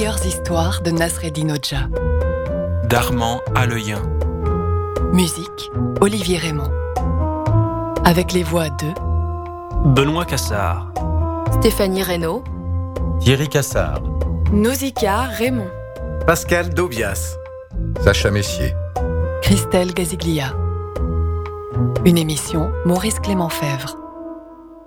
meilleures histoires de Nasreddin Hoxha. d'Armand Aloyen. Musique, Olivier Raymond. Avec les voix de Benoît Cassard. Stéphanie Reynaud. Thierry Cassard. Nausicaa Raymond. Pascal Dobias. Sacha Messier. Christelle Gaziglia. Une émission Maurice Clément Fèvre.